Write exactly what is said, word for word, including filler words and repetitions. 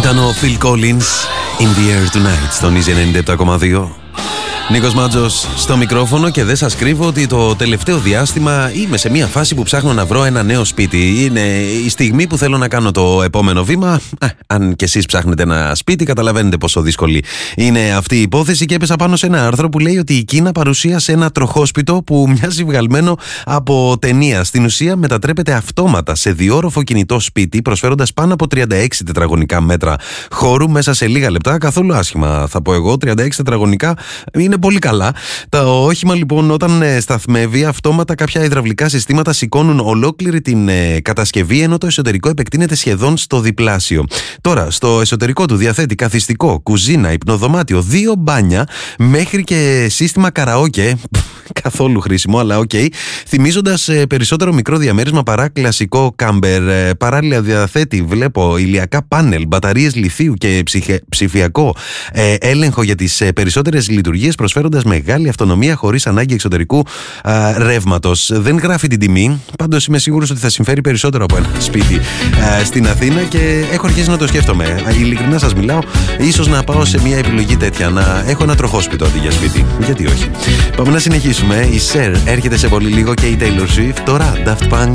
Ήταν ο Phil Collins, In the Air Tonight, στον Easy ενενήντα επτά κόμμα δύο. Νίκος Μάτζος στο μικρόφωνο και δεν σας κρύβω ότι το τελευταίο διάστημα είμαι σε μια φάση που ψάχνω να βρω ένα νέο σπίτι. Είναι η στιγμή που θέλω να κάνω το επόμενο βήμα. Α, αν και εσείς ψάχνετε ένα σπίτι, καταλαβαίνετε πόσο δύσκολη είναι αυτή η υπόθεση. Και έπεσα πάνω σε ένα άρθρο που λέει ότι η Κίνα παρουσίασε ένα τροχόσπιτο που μοιάζει βγαλμένο από ταινία. Στην ουσία μετατρέπεται αυτόματα σε διόροφο κινητό σπίτι, προσφέροντας πάνω από τριάντα έξι τετραγωνικά μέτρα χώρου μέσα σε λίγα λεπτά. Καθόλου άσχημα, θα πω εγώ. τριάντα έξι τετραγωνικά είναι πολύ καλά. Το όχημα λοιπόν, όταν ε, σταθμεύει, αυτόματα κάποια υδραυλικά συστήματα σηκώνουν ολόκληρη την ε, κατασκευή, ενώ το εσωτερικό επεκτείνεται σχεδόν στο διπλάσιο. Τώρα, στο εσωτερικό του διαθέτει καθιστικό, κουζίνα, υπνοδωμάτιο, δύο μπάνια, μέχρι και σύστημα καραόκε. Καθόλου χρήσιμο, αλλά οκ. Okay. Θυμίζοντας ε, περισσότερο μικρό διαμέρισμα παρά κλασικό κάμπερ. Ε, παράλληλα διαθέτει, βλέπω, ηλιακά πάνελ, μπαταρίες λιθίου και ψυχε, ψηφιακό ε, έλεγχο για τις ε, περισσότερες λειτουργίες, προσφέροντας μεγάλη αυτονομία χωρίς ανάγκη εξωτερικού ε, ρεύματος. Δεν γράφει την τιμή, πάντως είμαι σίγουρος ότι θα συμφέρει περισσότερο από ένα σπίτι ε, στην Αθήνα και έχω αρχίσει να το σκέφτομαι. Ε, ειλικρινά σας μιλάω, ίσως να πάω σε μια επιλογή τέτοια, να έχω ένα τροχόσπιτο αντί για σπίτι. Γιατί όχι. Πάμε να συνεχίσουμε. Η Cher έρχεται σε πολύ λίγο και η Taylor Swift. Τώρα Daft Punk.